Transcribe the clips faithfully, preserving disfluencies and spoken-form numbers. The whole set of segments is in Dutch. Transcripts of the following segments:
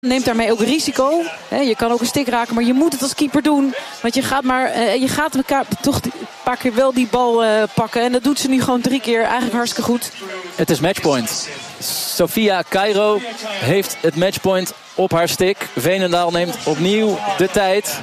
Neemt daarmee ook risico. Je kan ook een stik raken, maar je moet het als keeper doen. Want je gaat maar, je gaat elkaar toch een paar keer wel die bal pakken. En dat doet ze nu gewoon drie keer. Eigenlijk hartstikke goed. Het is matchpoint. Sofia Cairo heeft het matchpoint op haar stick. Veenendaal neemt opnieuw de tijd.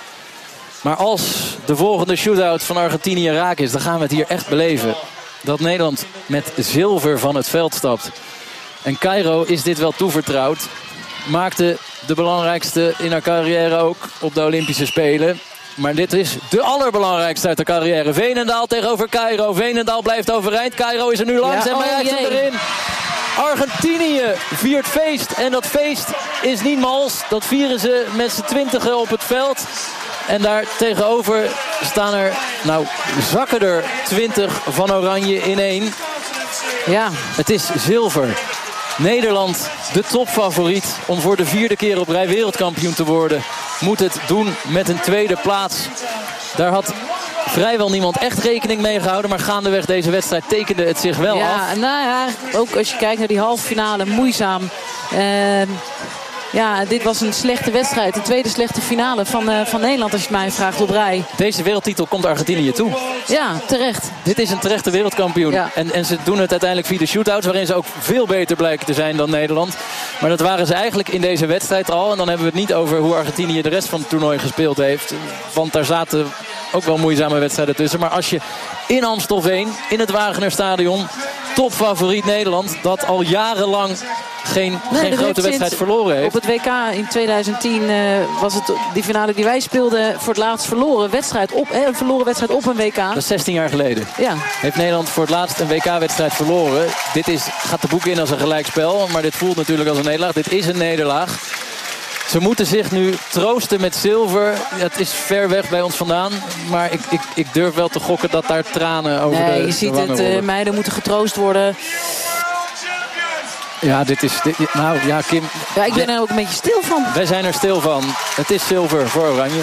Maar als de volgende shootout van Argentinië raak is, dan gaan we het hier echt beleven. Dat Nederland met zilver van het veld stapt. En Cairo is dit wel toevertrouwd. Maakte de belangrijkste in haar carrière ook op de Olympische Spelen. Maar dit is de allerbelangrijkste uit de carrière. Veenendaal tegenover Cairo. Veenendaal blijft overeind. Cairo is er nu langs ja, en Marijt oh, erin. Argentinië viert feest. En dat feest is niet mals. Dat vieren ze met z'n twintigen op het veld. En daar tegenover staan er, nou, zakken er twintig van Oranje in één. Ja, het is zilver. Nederland, de topfavoriet om voor de vierde keer op rij wereldkampioen te worden, moet het doen met een tweede plaats. Daar had vrijwel niemand echt rekening mee gehouden, maar gaandeweg deze wedstrijd tekende het zich wel ja, af. Nou ja, ook als je kijkt naar die halve finale, moeizaam. Uh, Ja, dit was een slechte wedstrijd. De tweede slechte finale van, uh, van Nederland, als je het mij vraagt, op rij. Deze wereldtitel komt Argentinië toe. Ja, terecht. Dit is een terechte wereldkampioen. Ja. En, en ze doen het uiteindelijk via de shootouts, waarin ze ook veel beter blijken te zijn dan Nederland. Maar dat waren ze eigenlijk in deze wedstrijd al. En dan hebben we het niet over hoe Argentinië de rest van het toernooi gespeeld heeft. Want daar zaten ook wel moeizame wedstrijden tussen. Maar als je in Amstelveen, in het Wagenerstadion, topfavoriet Nederland, dat al jarenlang geen, nee, geen grote wedstrijd verloren heeft. Op het W K in tweeduizend tien uh, was het die finale die wij speelden voor het laatst verloren wedstrijd op, hè, een verloren wedstrijd op een W K. Dat is zestien jaar geleden. Ja. Heeft Nederland voor het laatst een W K-wedstrijd verloren. Dit is, gaat de boek in als een gelijkspel, maar dit voelt natuurlijk als een nederlaag. Dit is een nederlaag. Ze moeten zich nu troosten met zilver. Het is ver weg bij ons vandaan. Maar ik, ik, ik durf wel te gokken dat daar tranen over nee, de je ziet het, uh, meiden moeten getroost worden. Ja, dit is... Dit, nou, ja, Kim... Ja, ik ben er ook een beetje stil van. Wij zijn er stil van. Het is zilver voor Oranje.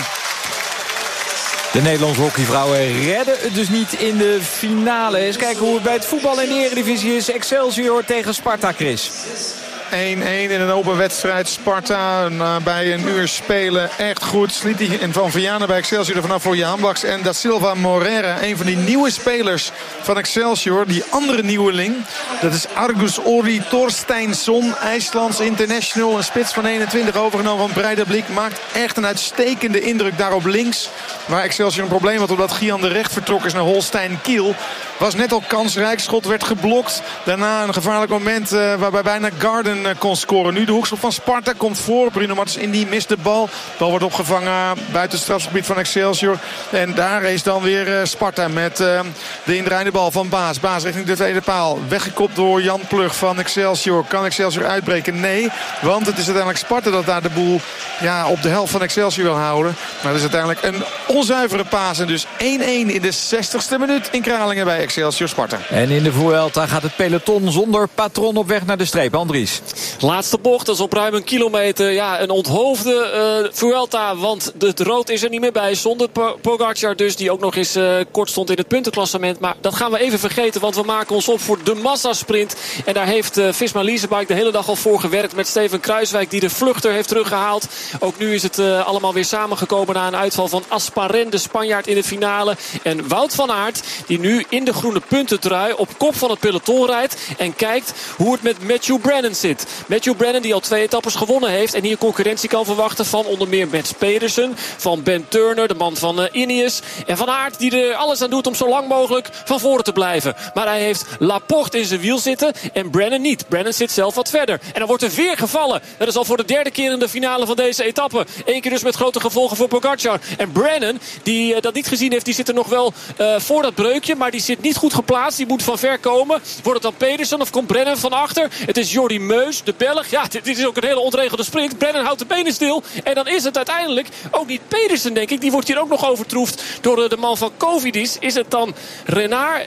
De Nederlandse hockeyvrouwen redden het dus niet in de finale. Eens kijken hoe het bij het voetbal in de Eredivisie is. Excelsior tegen Sparta, Chris. één-één in een open wedstrijd. Sparta uh, bij een uur spelen echt goed. Sliti en Van Vianen bij Excelsior er vanaf voor Jan Baks. En Da Silva Moreira, een van die nieuwe spelers van Excelsior. Die andere nieuweling, dat is Argus Ori Torsteinsson. IJslands international, een spits van eenentwintig overgenomen van Breidablik. Maakt echt een uitstekende indruk daar op links. Waar Excelsior een probleem had omdat Gian de Recht vertrokken is naar Holstein Kiel. Was net al kansrijk, schot werd geblokt. Daarna een gevaarlijk moment uh, waarbij bijna Garden uh, kon scoren. Nu de hoekschop van Sparta komt voor. Bruno Martens Indy mist de bal. De bal wordt opgevangen buiten het strafgebied van Excelsior. En daar is dan weer uh, Sparta met uh, de indraaiende bal van Baas. Baas richting de tweede paal. Weggekopt door Jan Plug van Excelsior. Kan Excelsior uitbreken? Nee. Want het is uiteindelijk Sparta dat daar de boel ja, op de helft van Excelsior wil houden. Maar het is uiteindelijk een onzuivere paas. En dus één-één in de zestigste minuut in Kralingen bij Excelsior Sparta. En in de Vuelta gaat het peloton zonder patron op weg naar de streep. Andries. Laatste bocht, dat is op ruim een kilometer. Ja, een onthoofde uh, Vuelta, want het rood is er niet meer bij. Zonder Pogacar dus, die ook nog eens uh, kort stond in het puntenklassement. Maar dat gaan we even vergeten, want we maken ons op voor de massasprint. En daar heeft uh, Visma Leasebike de hele dag al voor gewerkt met Steven Kruiswijk, die de vluchter heeft teruggehaald. Ook nu is het uh, allemaal weer samengekomen na een uitval van Asparen, de Spanjaard in de finale. En Wout van Aert, die nu in de groene puntentrui op kop van het peloton rijdt. En kijkt hoe het met Matthew Brennan zit. Matthew Brennan die al twee etappes gewonnen heeft. En hier concurrentie kan verwachten van onder meer Mats Pedersen. Van Ben Turner, de man van uh, Ineos. En Van Aert die er alles aan doet om zo lang mogelijk van voren te blijven. Maar hij heeft Laporte in zijn wiel zitten. En Brennan niet. Brennan zit zelf wat verder. En dan wordt er weer gevallen. Dat is al voor de derde keer in de finale van deze etappe. Eén keer dus met grote gevolgen voor Pogacar. En Brennan, die uh, dat niet gezien heeft, die zit er nog wel uh, voor dat breukje. Maar die zit niet goed geplaatst. Die moet van ver komen. Wordt het dan Pedersen of komt Brennan van achter? Het is Jordi Meus, de Belg. Ja, dit, dit is ook een hele ontregelde sprint. Brennan houdt de benen stil. En dan is het uiteindelijk ook niet Pedersen, denk ik. Die wordt hier ook nog overtroefd door uh, de man van Cofidis. Is het dan Renard? En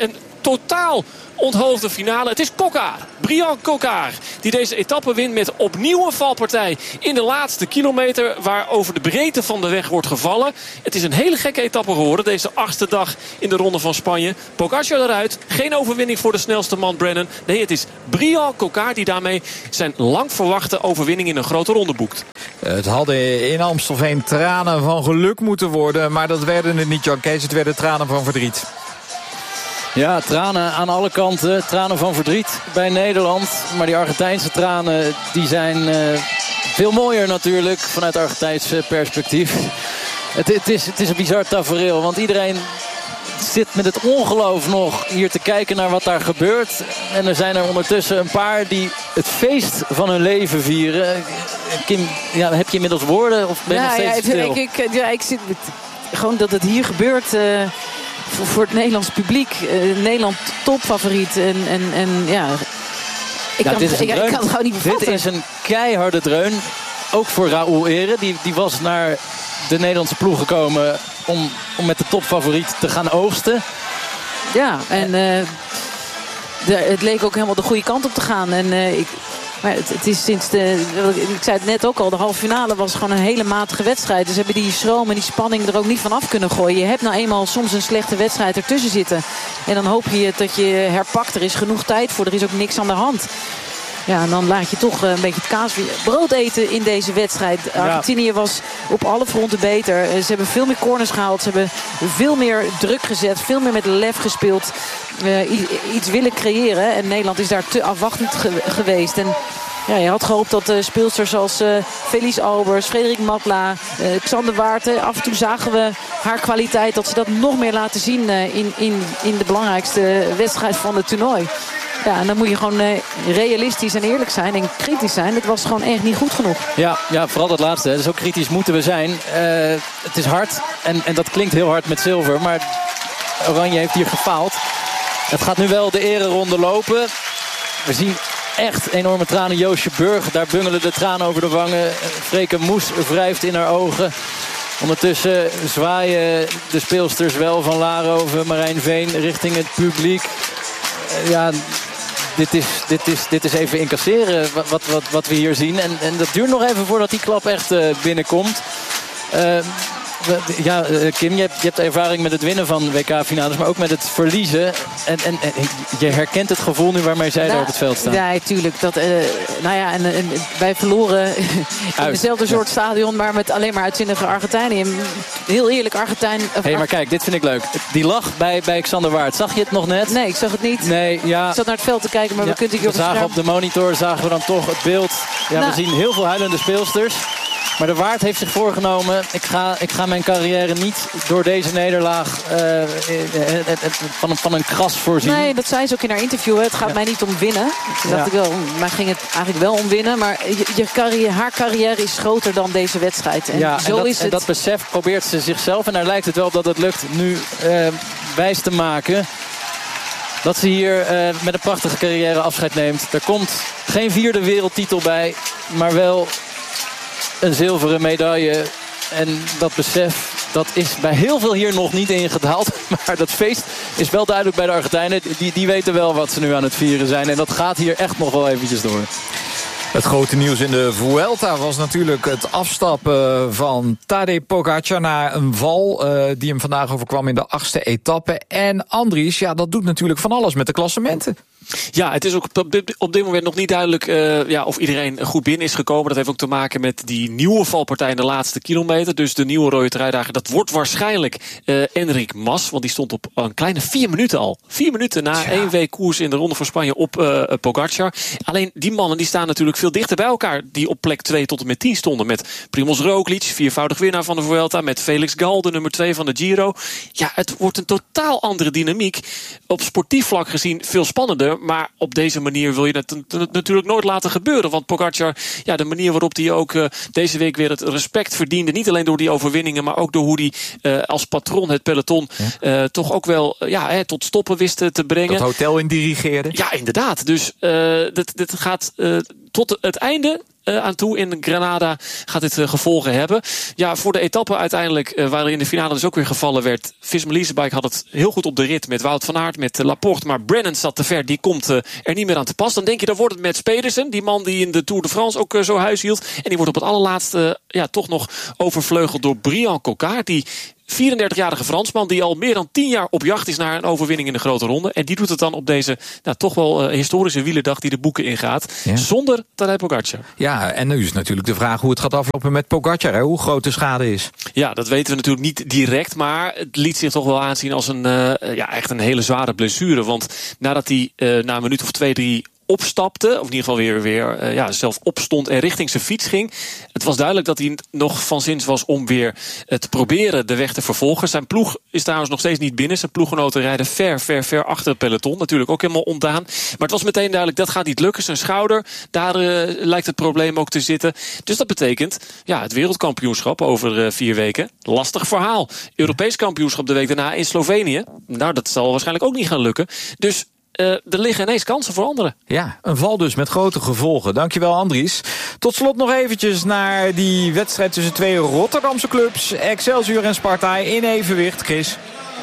totaal onthoofde finale. Het is Coquard, Brian Coquard, die deze etappe wint met opnieuw een valpartij in de laatste kilometer, waar over de breedte van de weg wordt gevallen. Het is een hele gekke etappe geworden, deze achtste dag in de Ronde van Spanje. Pogacar eruit, geen overwinning voor de snelste man Brennan. Nee, het is Brian Coquard die daarmee zijn lang verwachte overwinning in een grote ronde boekt. Het hadden in Amstelveen tranen van geluk moeten worden, maar dat werden het niet, Jan Kees. Het werden tranen van verdriet. Ja, tranen aan alle kanten. Tranen van verdriet bij Nederland. Maar die Argentijnse tranen die zijn uh, veel mooier natuurlijk vanuit Argentijns perspectief. Het, het, is, het is een bizar tafereel, want iedereen zit met het ongeloof nog hier te kijken naar wat daar gebeurt. En er zijn er ondertussen een paar die het feest van hun leven vieren. Kim, ja, heb je inmiddels woorden of ben je nou, nog steeds ja, stil? Ik, ik, ja, ik zit met, gewoon dat het hier gebeurt... Uh... Voor, voor het Nederlands publiek. Uh, Nederland topfavoriet. En, en, en ja, ik, ja, kan, dit is ik, ik kan het gewoon niet bevatten. Dit is een keiharde dreun. Ook voor Raoul Ere. Die, die was naar de Nederlandse ploeg gekomen om, om met de topfavoriet te gaan oogsten. Ja, en uh, de, het leek ook helemaal de goede kant op te gaan. En uh, ik... Maar het, het is sinds de, ik zei het net ook al, de halve finale was gewoon een hele matige wedstrijd. Dus hebben die schroom en die spanning er ook niet van af kunnen gooien. Je hebt nou eenmaal soms een slechte wedstrijd ertussen zitten. En dan hoop je dat je herpakt. Er is genoeg tijd voor, er is ook niks aan de hand. Ja, en dan laat je toch een beetje het kaasbrood eten in deze wedstrijd. Argentinië was op alle fronten beter. Ze hebben veel meer corners gehaald. Ze hebben veel meer druk gezet. Veel meer met lef gespeeld. Uh, iets willen creëren. En Nederland is daar te afwachtend ge- geweest. En ja, je had gehoopt dat uh, speelsters zoals uh, Felice Albers, Frederik Matla, uh, Xander Waarte. Af en toe zagen we haar kwaliteit. Dat ze dat nog meer laten zien uh, in, in, in de belangrijkste wedstrijd van het toernooi. Ja, en dan moet je gewoon uh, realistisch en eerlijk zijn en kritisch zijn. Het was gewoon echt niet goed genoeg. Ja, ja, vooral dat laatste. Hè. Zo kritisch moeten we zijn. Uh, het is hard en, en dat klinkt heel hard met zilver. Maar Oranje heeft hier gefaald. Het gaat nu wel de ereronde lopen. We zien echt enorme tranen. Joosje Burg, daar bungelen de tranen over de wangen. Freke Moes wrijft in haar ogen. Ondertussen zwaaien de speelsters wel van Laarhoven, Marijn Veen richting het publiek. Uh, ja... Dit is, dit, is, dit is even incasseren wat, wat, wat we hier zien. En, en dat duurt nog even voordat die klap echt uh, binnenkomt. Uh, ja, uh, Kim, je hebt, je hebt ervaring met het winnen van W K-finales, maar ook met het verliezen. En, en, en je herkent het gevoel nu waarmee zij nou, daar op het veld staan. Ja, tuurlijk. Dat, uh, nou ja, en, en wij verloren in Uit. dezelfde soort ja. stadion, maar met alleen maar uitzinnige Argentijnen. Heel eerlijk, Argentijn... Hé, hey, maar kijk, dit vind ik leuk. Die lach bij, bij Xander Waard. Zag je het nog net? Nee, ik zag het niet. Nee, ja. Ik zat naar het veld te kijken, maar ja, we kunnen hier op het zagen scherm. Op de monitor zagen we dan toch het beeld. Ja, nou, we zien heel veel huilende speelsters. Maar de Waard heeft zich voorgenomen, ik ga, ik ga mijn carrière niet door deze nederlaag uh, het, het, het, van, een, van een kras voorzien. Nee, dat zei ze ook in haar interview. Het gaat ja. mij niet om winnen. Toen dacht ja. ik wel, maar ging het eigenlijk wel om winnen. Maar je, je carrière, haar carrière is groter dan deze wedstrijd. En ja, zo en dat, is het. En dat besef probeert ze zichzelf, en daar lijkt het wel op dat het lukt, nu uh, wijs te maken. Dat ze hier uh, met een prachtige carrière afscheid neemt. Er komt geen vierde wereldtitel bij, maar wel een zilveren medaille. En dat besef, dat is bij heel veel hier nog niet ingedaald. Maar dat feest is wel duidelijk bij de Argentijnen. Die, die weten wel wat ze nu aan het vieren zijn. En dat gaat hier echt nog wel eventjes door. Het grote nieuws in de Vuelta was natuurlijk het afstappen van Tadej Pogacar na een val uh, die hem vandaag overkwam in de achtste etappe. En Andries, ja, dat doet natuurlijk van alles met de klassementen. Ja, het is ook op dit, op dit moment nog niet duidelijk uh, ja, of iedereen goed binnen is gekomen. Dat heeft ook te maken met die nieuwe valpartij in de laatste kilometer. Dus de nieuwe rode truidager, dat wordt waarschijnlijk uh, Enric Mas. Want die stond op een kleine vier minuten al. Vier minuten na ja. één week koers in de Ronde van Spanje op uh, Pogacar. Alleen die mannen die staan natuurlijk veel dichter bij elkaar. Die op plek twee tot en met tien stonden. Met Primoz Roglic, viervoudig winnaar van de Vuelta. Met Felix Gal, de nummer twee van de Giro. Ja, het wordt een totaal andere dynamiek. Op sportief vlak gezien veel spannender. Maar op deze manier wil je het natuurlijk nooit laten gebeuren. Want Pogacar, ja, de manier waarop hij ook uh, deze week weer het respect verdiende. Niet alleen door die overwinningen, maar ook door hoe hij uh, als patron het peloton uh, toch ook wel uh, ja, hè, tot stoppen wist te brengen. Dat hotel in dirigeerde. Ja, inderdaad. Dus uh, dit, dit gaat... Uh, tot het einde Uh, aan toe in Granada gaat dit uh, gevolgen hebben. Ja, voor de etappe uiteindelijk, uh, waarin in de finale dus ook weer gevallen werd. Visma-Leasebike had het heel goed op de rit met Wout van Aert, met uh, Laporte. Maar Brennan zat te ver, die komt uh, er niet meer aan te pas. Dan denk je, dan wordt het met Pedersen, die man die in de Tour de France ook uh, zo huis hield. En die wordt op het allerlaatste uh, ja, toch nog overvleugeld door Brian Cocard, die vierendertigjarige Fransman die al meer dan tien jaar op jacht is naar een overwinning in de grote ronde. En die doet het dan op deze nou, toch wel uh, historische wielerdag die de boeken ingaat. Ja. Zonder Tadej Pogacar. Ja, en nu is natuurlijk de vraag hoe het gaat aflopen met Pogacar. Hè? Hoe groot de schade is. Ja, dat weten we natuurlijk niet direct. Maar het liet zich toch wel aanzien als een, uh, ja, echt een hele zware blessure. Want nadat hij uh, na een minuut of twee, drie opstapte, of in ieder geval weer, weer uh, ja, zelf opstond en richting zijn fiets ging. Het was duidelijk dat hij nog van zins was om weer uh, te proberen de weg te vervolgen. Zijn ploeg is trouwens nog steeds niet binnen. Zijn ploeggenoten rijden ver, ver, ver achter het peloton. Natuurlijk ook helemaal ontdaan. Maar het was meteen duidelijk, dat gaat niet lukken. Zijn schouder, daar uh, lijkt het probleem ook te zitten. Dus dat betekent, ja, het wereldkampioenschap over uh, vier weken. Lastig verhaal. Europees kampioenschap de week daarna in Slovenië. Nou, dat zal waarschijnlijk ook niet gaan lukken. Dus Uh, er liggen ineens kansen voor anderen. Ja, een val dus met grote gevolgen. Dankjewel, Andries. Tot slot nog eventjes naar die wedstrijd tussen twee Rotterdamse clubs. Excelsior en Sparta in evenwicht. Chris.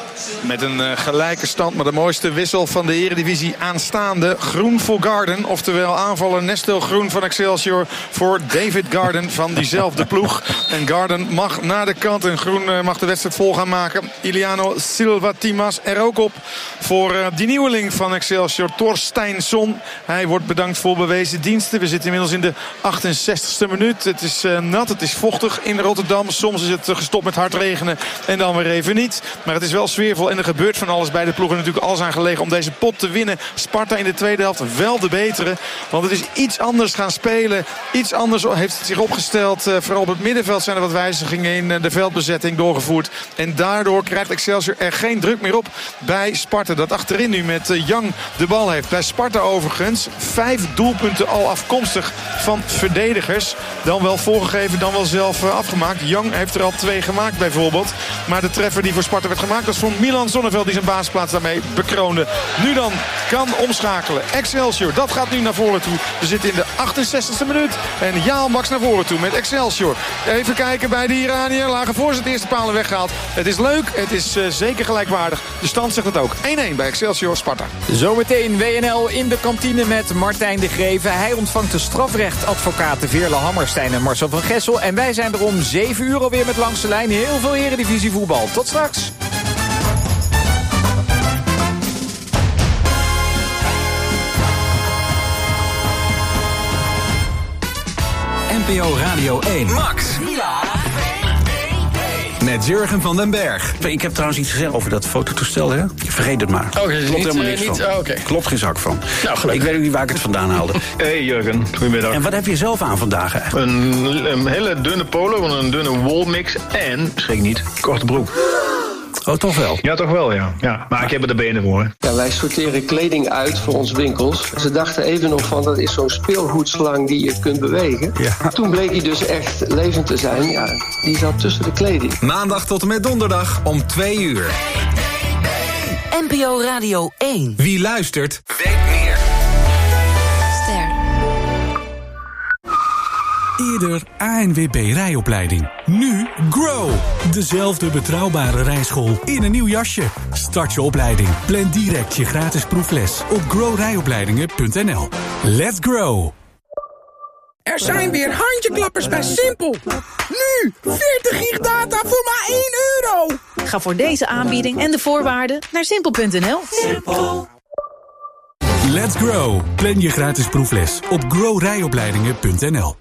Met een uh, gelijke stand, maar de mooiste wissel van de Eredivisie aanstaande. Groen voor Garden, oftewel aanvaller Nestel Groen van Excelsior voor David Garden van diezelfde ploeg. En Garden mag naar de kant en Groen uh, mag de wedstrijd vol gaan maken. Iliano Silva Timas er ook op voor uh, die nieuweling van Excelsior, Torsteinsson. Hij wordt bedankt voor bewezen diensten. We zitten inmiddels in de achtenzestigste minuut. Het is uh, nat, het is vochtig in Rotterdam. Soms is het uh, gestopt met hard regenen en dan weer even niet. Maar het is wel sfeer. En er gebeurt van alles bij de ploegen. Natuurlijk alles aan gelegen om deze pot te winnen. Sparta in de tweede helft wel de betere. Want het is iets anders gaan spelen. Iets anders heeft het zich opgesteld. Uh, vooral op het middenveld zijn er wat wijzigingen in uh, de veldbezetting doorgevoerd. En daardoor krijgt Excelsior er geen druk meer op bij Sparta. Dat achterin nu met uh, Young de bal heeft. Bij Sparta overigens vijf doelpunten al afkomstig van verdedigers. Dan wel voorgegeven, dan wel zelf uh, afgemaakt. Young heeft er al twee gemaakt bijvoorbeeld. Maar de treffer die voor Sparta werd gemaakt was voor Milan Zonneveld die zijn basisplaats daarmee bekroonde. Nu dan kan omschakelen. Excelsior, dat gaat nu naar voren toe. We zitten in de achtenzestigste minuut. En Jaal Max naar voren toe met Excelsior. Even kijken bij de Iranier. Lagen voor zijn eerste palen weggehaald. Het is leuk, het is uh, zeker gelijkwaardig. De stand zegt het ook. één-één bij Excelsior Sparta. Zometeen W N L in de kantine met Martijn de Greven. Hij ontvangt de strafrechtadvocaten Veerle Hammerstein en Marcel van Gessel. En wij zijn er om zeven uur alweer met Langs de Lijn. Heel veel Eredivisie voetbal. Tot straks. N P O Radio één. Max. Met Jurgen van den Berg. Ik heb trouwens iets gezegd over dat fototoestel, hè? Vergeet het maar. Oh, Klopt niet, helemaal uh, niks niet, van. oh, okay. Klopt geen zak van. Nou, gelukkig. Ik weet ook niet waar ik het vandaan haalde. Hey Jurgen, goedemiddag. En wat heb je zelf aan vandaag eigenlijk? Een, een hele dunne polo, een dunne woolmix en, schrik niet, korte broek. Oh, toch wel? Ja, toch wel, ja. ja maar ik heb er de benen voor. Ja, wij sorteren kleding uit voor onze winkels. Ze dachten even nog van, dat is zo'n speelgoedslang die je kunt bewegen. Ja. Toen bleek hij dus echt levend te zijn. Ja, die zat tussen de kleding. Maandag tot en met donderdag om twee uur. N P O Radio één. Wie luistert, weet meer. Ster. Eerder A N W B rijopleiding. Nu Grow. Dezelfde betrouwbare rijschool in een nieuw jasje. Start je opleiding. Plan direct je gratis proefles op grow rijopleidingen punt n l. Let's grow. Er zijn weer handjeklappers bij Simpel. Nu, veertig gig data voor maar één euro. Ga voor deze aanbieding en de voorwaarden naar simpel punt n l. Simpel. Let's grow. Plan je gratis proefles op grow rijopleidingen punt n l.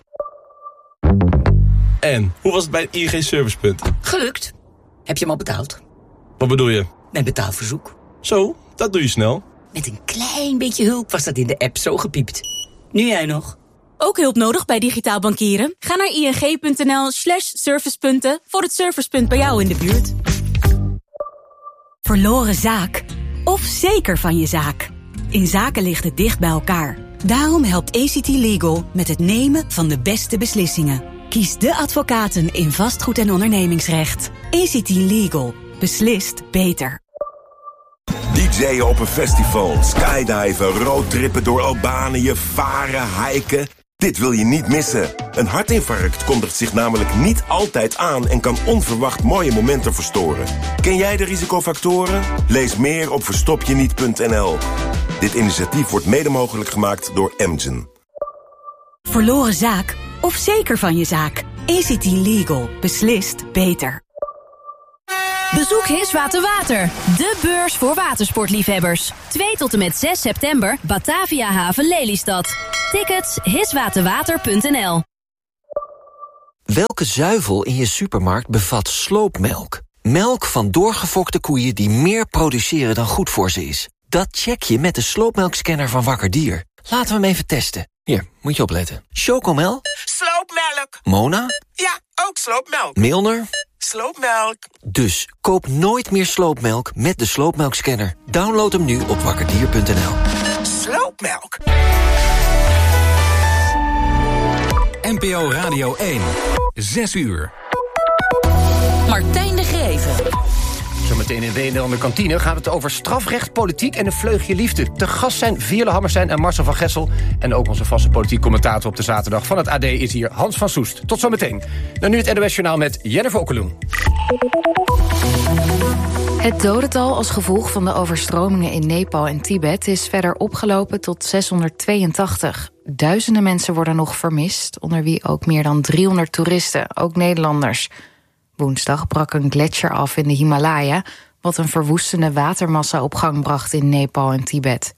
En, hoe was het bij het I N G Servicepunt? Gelukt. Heb je hem al betaald? Wat bedoel je? Mijn betaalverzoek. Zo, dat doe je snel. Met een klein beetje hulp was dat in de app zo gepiept. Nu jij nog. Ook hulp nodig bij digitaal bankieren? Ga naar ing punt n l slash servicepunten voor het servicepunt bij jou in de buurt. Verloren zaak. Of zeker van je zaak. In zaken ligt het dicht bij elkaar. Daarom helpt A C T Legal met het nemen van de beste beslissingen. Kies de advocaten in vastgoed en ondernemingsrecht. A C T Legal. Beslist beter. D J'en op een festival, skydiven, roadtrippen door Albanië, varen, hiken. Dit wil je niet missen. Een hartinfarct kondigt zich namelijk niet altijd aan en kan onverwacht mooie momenten verstoren. Ken jij de risicofactoren? Lees meer op verstopjeniet punt n l. Dit initiatief wordt mede mogelijk gemaakt door Amgen. Verloren zaak of zeker van je zaak? A C T Legal. Beslist beter. Bezoek Hiswater Water, de beurs voor watersportliefhebbers. twee tot en met zes september, Batavia Haven Lelystad. Tickets hiswaterwater punt n l. Welke zuivel in je supermarkt bevat sloopmelk? Melk van doorgefokte koeien die meer produceren dan goed voor ze is. Dat check je met de sloopmelkscanner van Wakker Dier. Laten we hem even testen. Hier, moet je opletten. Chocomel? Sloopmelk. Mona? Ja, ook sloopmelk. Milner? Sloopmelk. Dus koop nooit meer sloopmelk met de sloopmelkscanner. Download hem nu op wakkerdier punt n l. Sloopmelk. N P O Radio één. Zes uur. Martijn de Greven. Zometeen in W N L in de kantine gaat het over strafrecht, politiek en een vleugje liefde. Te gast zijn Veerle Hammerstein en Marcel van Gessel. En ook onze vaste politiek commentator op de zaterdag van het A D is hier Hans van Soest. Tot zometeen. Dan nu het N O S-journaal met Jennifer Okkeloen. Het dodental als gevolg van de overstromingen in Nepal en Tibet is verder opgelopen tot zeshonderdtweeëntachtig. Duizenden mensen worden nog vermist, onder wie ook meer dan driehonderd toeristen, ook Nederlanders. Woensdag brak een gletsjer af in de Himalaya, wat een verwoestende watermassa op gang bracht in Nepal en Tibet.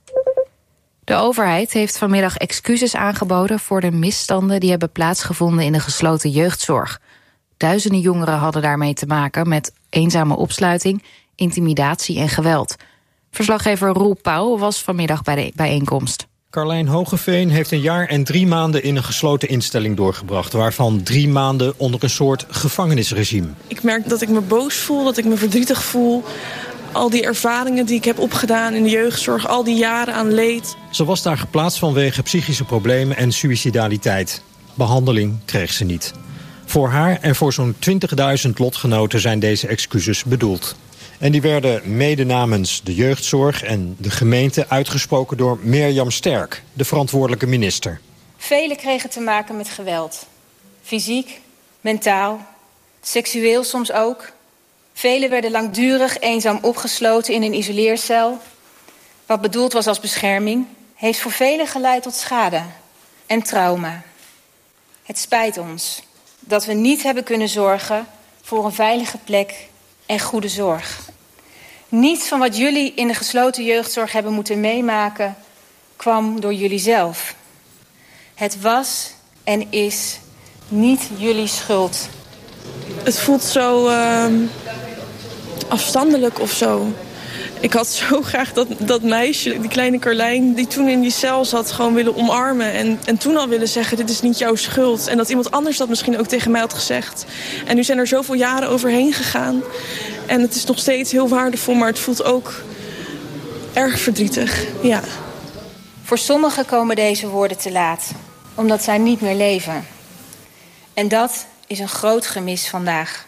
De overheid heeft vanmiddag excuses aangeboden voor de misstanden die hebben plaatsgevonden in de gesloten jeugdzorg. Duizenden jongeren hadden daarmee te maken met eenzame opsluiting, intimidatie en geweld. Verslaggever Roel Pauw was vanmiddag bij de bijeenkomst. Carlijn Hogeveen heeft een jaar en drie maanden in een gesloten instelling doorgebracht, waarvan drie maanden onder een soort gevangenisregime. Ik merk dat ik me boos voel, dat ik me verdrietig voel. Al die ervaringen die ik heb opgedaan in de jeugdzorg, al die jaren aan leed. Ze was daar geplaatst vanwege psychische problemen en suïcidaliteit. Behandeling kreeg ze niet. Voor haar en voor zo'n twintigduizend lotgenoten zijn deze excuses bedoeld. En die werden mede namens de jeugdzorg en de gemeente uitgesproken door Mirjam Sterk, de verantwoordelijke minister. Velen kregen te maken met geweld. Fysiek, mentaal, seksueel soms ook. Velen werden langdurig eenzaam opgesloten in een isoleercel. Wat bedoeld was als bescherming, heeft voor velen geleid tot schade en trauma. Het spijt ons dat we niet hebben kunnen zorgen voor een veilige plek en goede zorg. Niets van wat jullie in de gesloten jeugdzorg hebben moeten meemaken kwam door jullie zelf. Het was en is niet jullie schuld. Het voelt zo uh, afstandelijk of zo. Ik had zo graag dat, dat meisje, die kleine Carlijn, die toen in die cel zat, gewoon willen omarmen. En, en toen al willen zeggen, dit is niet jouw schuld. En dat iemand anders dat misschien ook tegen mij had gezegd. En nu zijn er zoveel jaren overheen gegaan. En het is nog steeds heel waardevol, maar het voelt ook erg verdrietig. Ja. Voor sommigen komen deze woorden te laat, omdat zij niet meer leven. En dat is een groot gemis vandaag.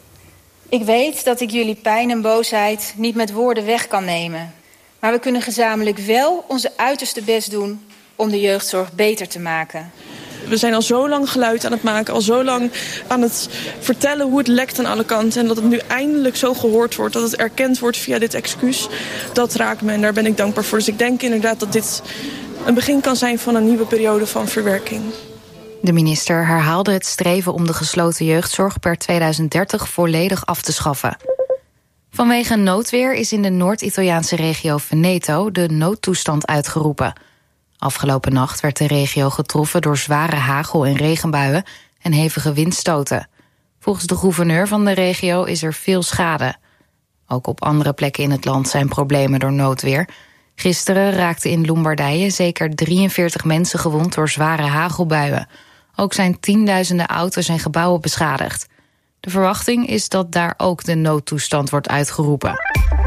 Ik weet dat ik jullie pijn en boosheid niet met woorden weg kan nemen. Maar we kunnen gezamenlijk wel onze uiterste best doen om de jeugdzorg beter te maken. We zijn al zo lang geluid aan het maken, al zo lang aan het vertellen hoe het lekt aan alle kanten. En dat het nu eindelijk zo gehoord wordt, dat het erkend wordt via dit excuus. Dat raakt me en daar ben ik dankbaar voor. Dus ik denk inderdaad dat dit een begin kan zijn van een nieuwe periode van verwerking. De minister herhaalde het streven om de gesloten jeugdzorg per tweeduizend dertig volledig af te schaffen. Vanwege noodweer is in de Noord-Italiaanse regio Veneto de noodtoestand uitgeroepen. Afgelopen nacht werd de regio getroffen door zware hagel- en regenbuien en hevige windstoten. Volgens de gouverneur van de regio is er veel schade. Ook op andere plekken in het land zijn problemen door noodweer. Gisteren raakten in Lombardije zeker drieënveertig mensen gewond door zware hagelbuien. Ook zijn tienduizenden auto's en gebouwen beschadigd. De verwachting is dat daar ook de noodtoestand wordt uitgeroepen.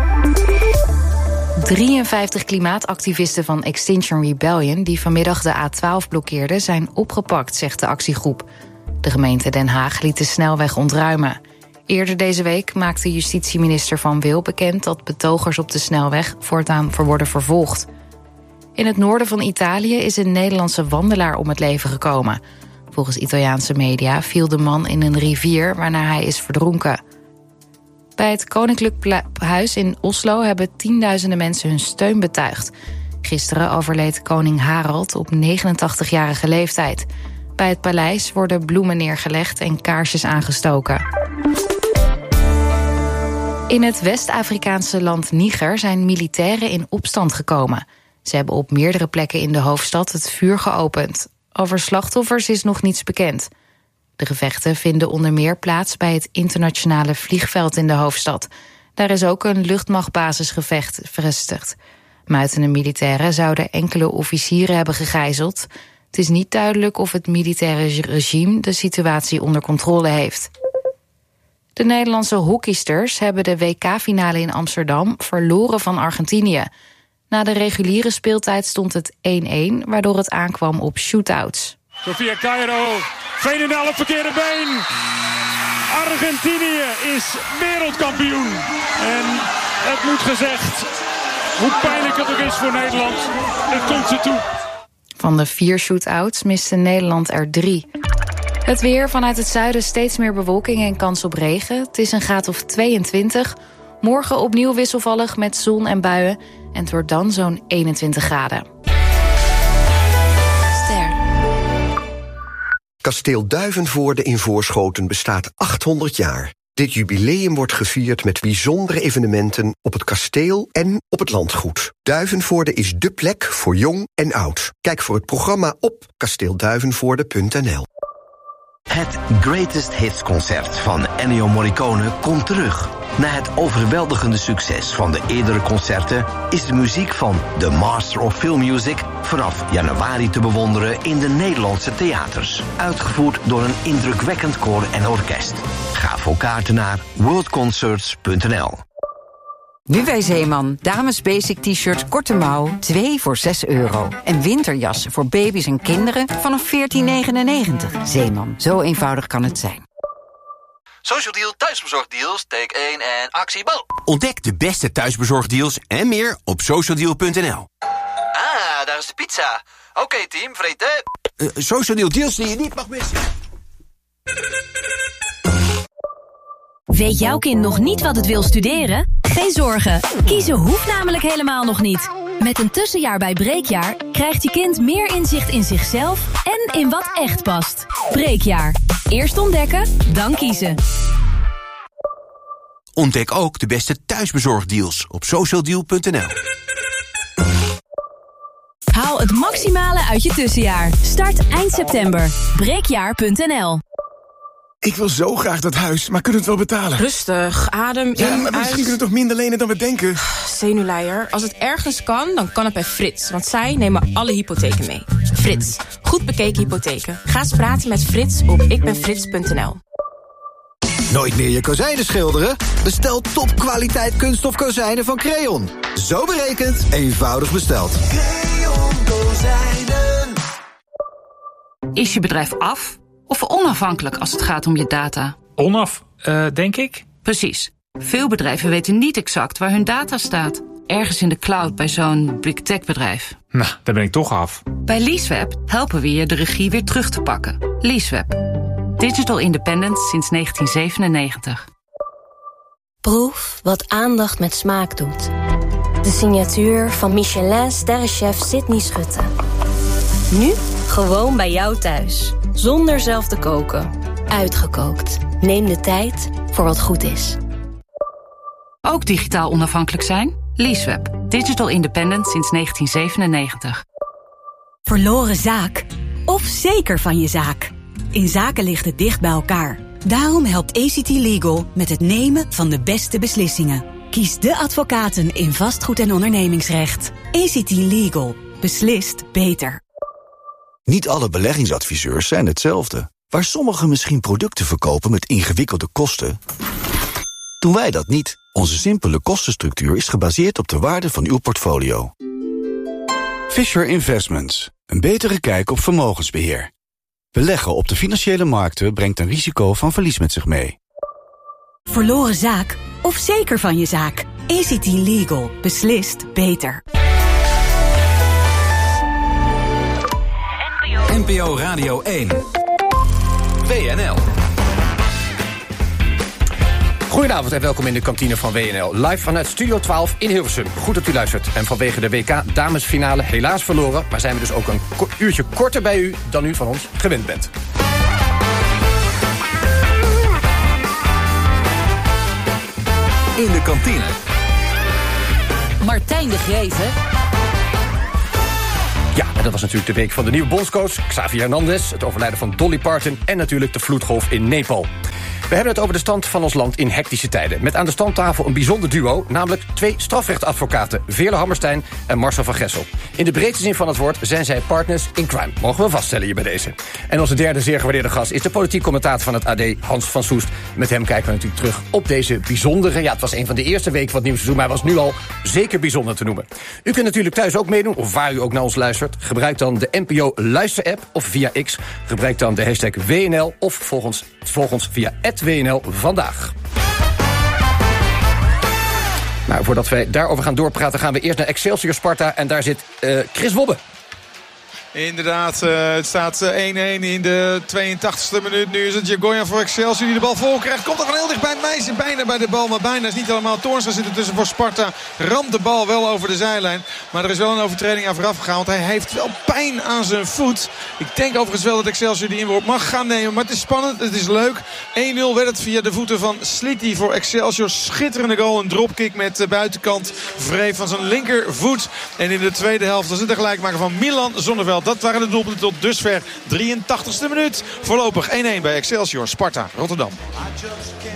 drieënvijftig klimaatactivisten van Extinction Rebellion die vanmiddag de A twaalf blokkeerden zijn opgepakt, zegt de actiegroep. De gemeente Den Haag liet de snelweg ontruimen. Eerder deze week maakte justitieminister Van Wil bekend dat betogers op de snelweg voortaan worden vervolgd. In het noorden van Italië is een Nederlandse wandelaar om het leven gekomen. Volgens Italiaanse media viel de man in een rivier waarna hij is verdronken. Bij het Koninklijk Huis in Oslo hebben tienduizenden mensen hun steun betuigd. Gisteren overleed koning Harald op negenentachtigjarige leeftijd. Bij het paleis worden bloemen neergelegd en kaarsjes aangestoken. In het West-Afrikaanse land Niger zijn militairen in opstand gekomen. Ze hebben op meerdere plekken in de hoofdstad het vuur geopend. Over slachtoffers is nog niets bekend. De gevechten vinden onder meer plaats bij het internationale vliegveld in de hoofdstad. Daar is ook een luchtmachtbasis gevestigd. Muitende militairen zouden enkele officieren hebben gegijzeld. Het is niet duidelijk of het militaire regime de situatie onder controle heeft. De Nederlandse hockeysters hebben de W K-finale in Amsterdam verloren van Argentinië. Na de reguliere speeltijd stond het één-één, waardoor het aankwam op shootouts. Sofia Cairo, tweede helft verkeerde been. Argentinië is wereldkampioen. En het moet gezegd, hoe pijnlijk het ook is voor Nederland, het komt ze toe. Van de vier shootouts miste Nederland er drie. Het weer, vanuit het zuiden steeds meer bewolking en kans op regen. Het is een graad of tweeëntwintig. Morgen opnieuw wisselvallig met zon en buien. En het wordt dan zo'n eenentwintig graden. Ster. Kasteel Duivenvoorde in Voorschoten bestaat achthonderd jaar. Dit jubileum wordt gevierd met bijzondere evenementen op het kasteel en op het landgoed. Duivenvoorde is dé plek voor jong en oud. Kijk voor het programma op kasteel duivenvoorde punt n l. Het Greatest Hits concert van Ennio Morricone komt terug. Na het overweldigende succes van de eerdere concerten is de muziek van The Master of Film Music vanaf januari te bewonderen in de Nederlandse theaters. Uitgevoerd door een indrukwekkend koor en orkest. Ga voor kaarten naar world concerts punt n l. Nu bij Zeeman. Dames basic t-shirt korte mouw, twee voor zes euro. En winterjassen voor baby's en kinderen vanaf veertien negenennegentig. Zeeman, zo eenvoudig kan het zijn. Social Deal thuisbezorgdeals, take één en actie bal. Ontdek de beste thuisbezorgdeals en meer op social deal punt n l. Ah, daar is de pizza. Oké okay, team, vreten. Uh, Social Deal deals die je niet mag missen. Weet jouw kind nog niet wat het wil studeren? Geen zorgen, kiezen hoeft namelijk helemaal nog niet. Met een tussenjaar bij Breekjaar krijgt je kind meer inzicht in zichzelf en in wat echt past. Breekjaar. Eerst ontdekken, dan kiezen. Ontdek ook de beste thuisbezorgdeals op social deal punt n l. Haal het maximale uit je tussenjaar. Start eind september. breekjaar punt n l. Ik wil zo graag dat huis, maar kunnen we het wel betalen? Rustig, adem in, ja, maar misschien uit. kunnen we toch minder lenen dan we denken? Zenuwleier, als het ergens kan, dan kan het bij Frits. Want zij nemen alle hypotheken mee. Frits, goed bekeken hypotheken. Ga eens praten met Frits op ikbenfrits punt n l. Nooit meer je kozijnen schilderen? Bestel topkwaliteit kunststof kozijnen van Creon. Zo berekend, eenvoudig besteld. Creon Kozijnen. Is je bedrijf af of onafhankelijk als het gaat om je data? Onaf, uh, denk ik. Precies. Veel bedrijven weten niet exact waar hun data staat. Ergens in de cloud bij zo'n big tech bedrijf. Nou, daar ben ik toch af. Bij Leaseweb helpen we je de regie weer terug te pakken. Leaseweb. Digital independent sinds negentien zevenennegentig. Proef wat aandacht met smaak doet. De signatuur van Michelin-sterrenchef Sydney Schutte. Nu gewoon bij jou thuis. Zonder zelf te koken. Uitgekookt. Neem de tijd voor wat goed is. Ook digitaal onafhankelijk zijn? Leaseweb. Digital independent sinds negentien zevenennegentig. Verloren zaak? Of zeker van je zaak? In zaken ligt het dicht bij elkaar. Daarom helpt A C T Legal met het nemen van de beste beslissingen. Kies de advocaten in vastgoed- en ondernemingsrecht. A C T Legal. Beslist beter. Niet alle beleggingsadviseurs zijn hetzelfde. Waar sommigen misschien producten verkopen met ingewikkelde kosten, doen wij dat niet. Onze simpele kostenstructuur is gebaseerd op de waarde van uw portfolio. Fisher Investments. Een betere kijk op vermogensbeheer. Beleggen op de financiële markten brengt een risico van verlies met zich mee. Verloren zaak? Of zeker van je zaak? A C T Legal. Beslist beter. N P O Radio één. W N L. Goedenavond en welkom in de kantine van W N L. Live vanuit Studio twaalf in Hilversum. Goed dat u luistert. En vanwege de W K damesfinale helaas verloren, maar zijn we dus ook een ko- uurtje korter bij u dan u van ons gewend bent. In de kantine. Martijn de Greven. Ja, en dat was natuurlijk de week van de nieuwe bondscoach Xavi Hernandez, het overlijden van Dolly Parton en natuurlijk de vloedgolf in Nepal. We hebben het over de stand van ons land in hectische tijden. Met aan de standtafel een bijzonder duo, namelijk twee strafrechtadvocaten, Veerle Hammerstein en Marcel van Gessel. In de breedste zin van het woord zijn zij partners in crime. Mogen we vaststellen hier bij deze. En onze derde zeer gewaardeerde gast is de politiek commentator van het A D, Hans van Soest. Met hem kijken we natuurlijk terug op deze bijzondere, ja, het was een van de eerste weken van het nieuwe seizoen, maar hij was nu al zeker bijzonder te noemen. U kunt natuurlijk thuis ook meedoen, of waar u ook naar ons luistert. Gebruik dan de N P O luisterapp of via X. Gebruik dan de hashtag W N L of volg ons, volg ons via at W N L vandaag. Nou, voordat wij daarover gaan doorpraten, gaan we eerst naar Excelsior Sparta. En daar zit uh, Chris Wobbe. Inderdaad, uh, het staat één-één in de tweeëntachtigste minuut. Nu is het Jagoyan voor Excelsior die de bal vol krijgt. Komt er van heel dichtbij. Meijsen bijna bij de bal, maar bijna is niet helemaal. Toornstra zit er tussen voor Sparta. Ramt de bal wel over de zijlijn. Maar er is wel een overtreding aan vooraf gegaan. Want hij heeft wel pijn aan zijn voet. Ik denk overigens wel dat Excelsior die inworp mag gaan nemen. Maar het is spannend, het is leuk. één nul werd het via de voeten van Sliti voor Excelsior. Schitterende goal, een dropkick met de buitenkant vreef van zijn linkervoet. En in de tweede helft was het de gelijkmaker van Milan Zonneveld. Dat waren de doelpunten tot dusver. drieëntachtigste minuut. Voorlopig één-één bij Excelsior Sparta Rotterdam.